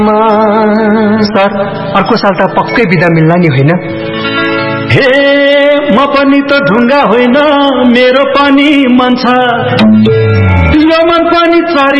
Sir अर्को साल त पक्कै बिदा मिल्ला नि होइन? हे म पनि त ढुङ्गा होइन, मेरो पनि मन छ, यो मन पनि